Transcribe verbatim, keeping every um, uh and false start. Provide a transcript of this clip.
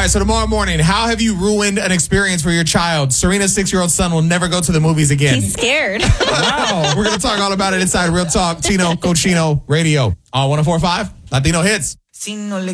right, so tomorrow morning, how have you ruined an experience for your child? Serena's six-year-old son will never go to the movies again. He's scared. Wow. We're going to talk all about it inside Real Talk, Tino Cochino Radio on one oh four point five Latino Hits.